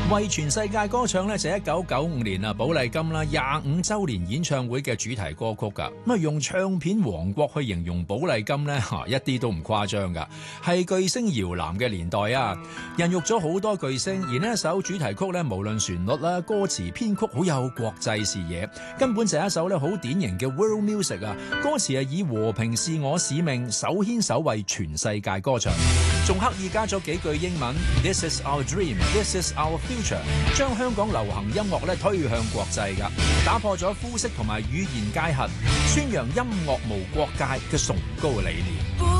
為全世界歌唱咧，就1995年啊，寶麗金啦25週年演唱會嘅主題歌曲㗎。咁啊，用唱片王國去形容寶麗金咧，一啲都唔誇張㗎。係巨星搖籃嘅年代啊，孕育咗好多巨星。而呢一首主題曲咧，無論旋律啦、歌詞編曲，好有國際視野，根本就係一首咧好典型嘅 world music 啊。歌詞係以和平是我使命，手牽手為全世界歌唱，仲刻意加咗幾句英文 This is our dream, this is our future， 將香港流行音樂咧推向國際㗎，打破咗膚色同埋語言界限，宣揚音樂無國界嘅崇高理念。